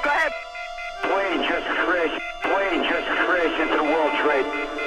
Go ahead. Plane just crashed into the World Trade.